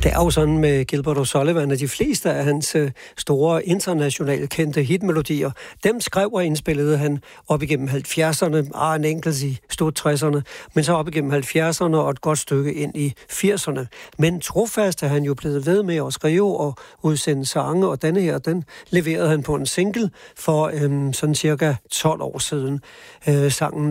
Det er jo sådan med Gilbert O'Sullivan, at de fleste af hans store internationalt kendte hitmelodier, dem skrev og indspillede han op igennem 70'erne, en enkelt i stort 60'erne, men så op igennem 70'erne og et godt stykke ind i 80'erne. Men trofast er han jo blevet ved med at skrive og udsende sange, og denne her, den leverede han på en single for sådan cirka 12 år siden. Sangen